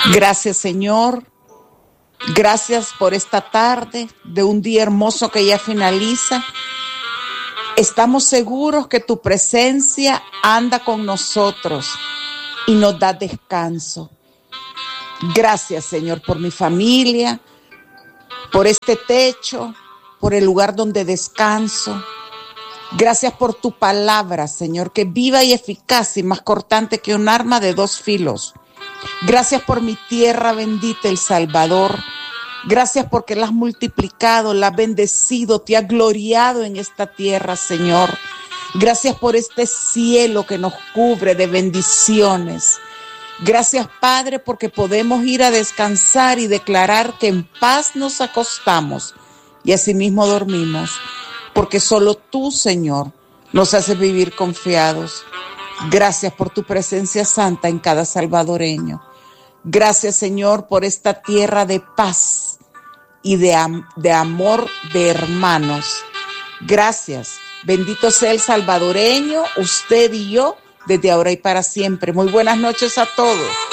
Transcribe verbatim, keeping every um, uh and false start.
Gracias, Señor. Gracias por esta tarde de un día hermoso que ya finaliza. Estamos seguros que tu presencia anda con nosotros y nos da descanso. Gracias, Señor, por mi familia, por este techo, por el lugar donde descanso. Gracias por tu palabra, Señor, que es viva y eficaz y más cortante que un arma de dos filos. Gracias por mi tierra bendita, El Salvador. Gracias porque la has multiplicado, la has bendecido, te has gloriado en esta tierra, Señor. Gracias por este cielo que nos cubre de bendiciones. Gracias, Padre, porque podemos ir a descansar y declarar que en paz nos acostamos y asimismo dormimos, porque solo tú, Señor, nos haces vivir confiados. Gracias por tu presencia santa en cada salvadoreño. Gracias, Señor, por esta tierra de paz y de, am- de amor de hermanos. Gracias. Bendito sea el salvadoreño, usted y yo, desde ahora y para siempre. Muy buenas noches a todos.